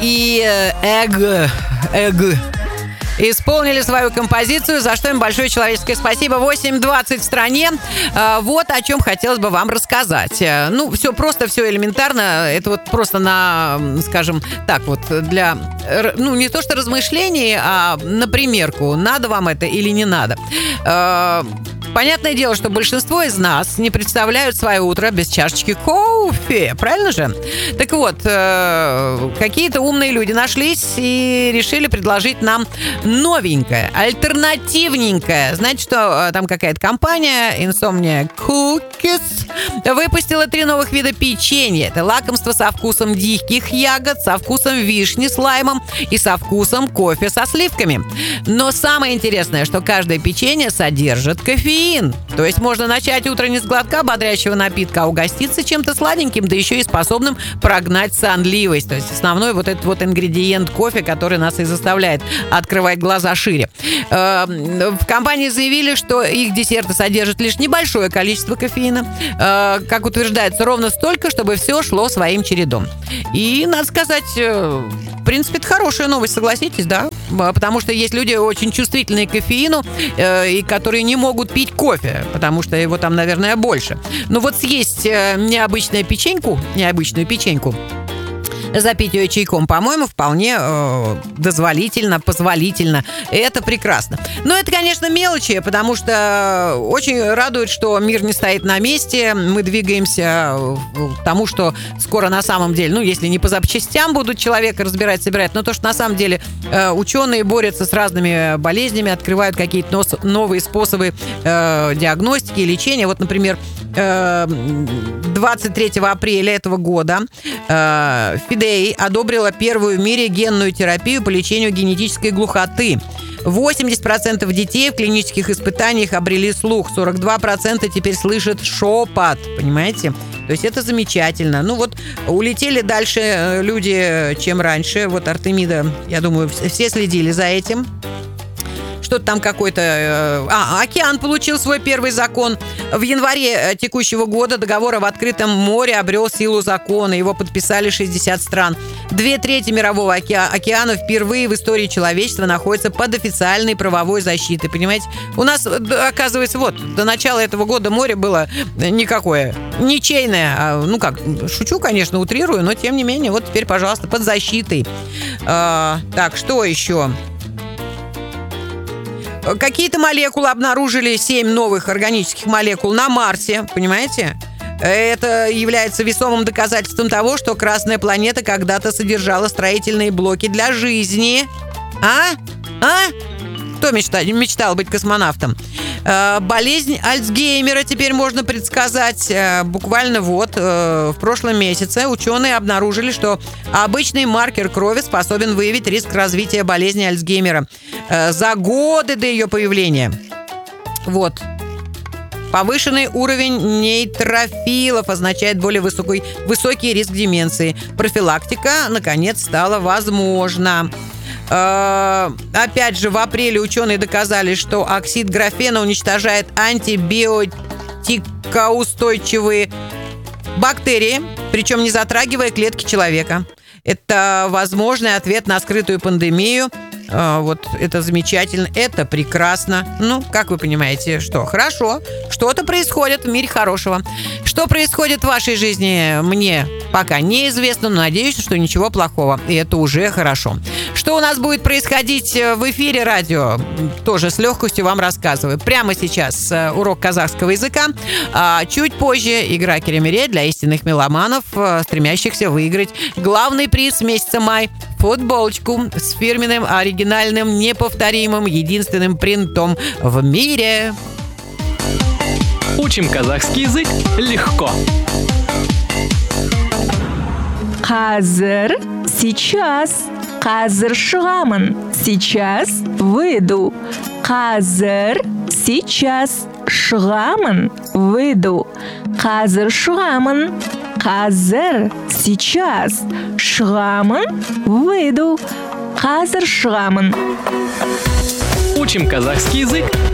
и Эг исполнили свою композицию, за что им большое человеческое спасибо. 8:20 в стране. Вот о чем хотелось бы вам рассказать. Ну, все просто, все элементарно. Это вот просто на, скажем так, вот для, ну, не то что размышлений, а на примерку. Надо вам это или не надо. Понятное дело, что большинство из нас не представляют свое утро без чашечки кофе. Правильно же? Так вот, какие-то умные люди нашлись и решили предложить нам новенькое, альтернативненькое. Знаете, что там какая-то компания Insomnia Cookies выпустила 3 новых вида печенья. Это лакомство со вкусом диких ягод, со вкусом вишни с лаймом и со вкусом кофе со сливками. Но самое интересное, что каждое печенье содержит кофеин. То есть можно начать утро не с глотка бодрящего напитка, а угоститься чем-то сладеньким, да еще и способным прогнать сонливость. То есть основной вот этот вот ингредиент кофе, который нас и заставляет открывать глаза шире. В компании заявили, что их десерты содержат лишь небольшое количество кофеина. Как утверждается, ровно столько, чтобы все шло своим чередом. И, надо сказать, в принципе, это хорошая новость, согласитесь, да? Потому что есть люди очень чувствительные к кофеину, и которые не могут пить кофе, потому что его там, наверное, больше. Но вот съесть необычную печеньку, запить ее чайком, по-моему, вполне дозволительно, позволительно. Это прекрасно. Но это, конечно, мелочи, потому что очень радует, что мир не стоит на месте. Мы двигаемся к тому, что скоро на самом деле, ну, если не по запчастям будут человека разбирать, собирать, но то, что на самом деле ученые борются с разными болезнями, открывают какие-то новые способы диагностики и лечения. Вот, например, 23 апреля этого года FDA одобрила первую в мире генную терапию по лечению генетической глухоты. 80% детей в клинических испытаниях обрели слух, 42% теперь слышат шепот, понимаете? То есть это замечательно. Ну вот улетели дальше люди, чем раньше. Вот Артемида, я думаю, все следили за этим. Что-то там какой-то... океан получил свой первый закон. В январе текущего года договор об открытом море обрел силу закона. Его подписали 60 стран. 2/3 мирового океана впервые в истории человечества находятся под официальной правовой защитой. Понимаете? У нас, оказывается, вот, до начала этого года море было никакое. Ничейное. Ну как, шучу, конечно, утрирую, но тем не менее, вот теперь, пожалуйста, под защитой. Так, что еще? Какие-то молекулы обнаружили, 7 новых органических молекул на Марсе, понимаете? Это является весомым доказательством того, что Красная планета когда-то содержала строительные блоки для жизни. Кто мечтал быть космонавтом? Болезнь Альцгеймера теперь можно предсказать. Буквально вот в прошлом месяце ученые обнаружили, что обычный маркер крови способен выявить риск развития болезни Альцгеймера за годы до ее появления. Вот. Повышенный уровень нейтрофилов означает более высокий риск деменции. Профилактика, наконец, стала возможна. Опять же, в апреле ученые доказали, что оксид графена уничтожает антибиотикоустойчивые бактерии, причем не затрагивая клетки человека. Это возможный ответ на скрытую пандемию. Вот это замечательно, это прекрасно. Ну, как вы понимаете, что хорошо, что-то происходит в мире хорошего. Что происходит в вашей жизни, мне пока неизвестно, но надеюсь, что ничего плохого, и это уже хорошо. Что у нас будет происходить в эфире радио, тоже с легкостью вам рассказываю. Прямо сейчас урок казахского языка, а чуть позже игра Керемере для истинных меломанов, стремящихся выиграть главный приз месяца май – футболочку с фирменным, оригинальным, неповторимым, единственным принтом в мире. Учим казахский язык легко. Қазір, сейчас. Қазір шығамын. Сейчас выйду. Қазір, сейчас. Шығамын. Выйду. Қазір шығамын. Қазір, сейчас. Шығамын. Выйду. Қазір шығамын. Учим казахский язык